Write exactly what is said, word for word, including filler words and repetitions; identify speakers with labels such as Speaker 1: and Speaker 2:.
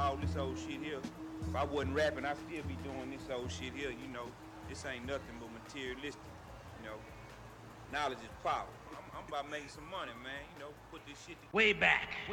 Speaker 1: all this old shit here. If I wasn't rapping, I'd still be doing this old shit here, you know. This ain't nothing but materialistic, you know. Knowledge is power. I'm, I'm about making some money, man, you know, put this shit together.
Speaker 2: Way back.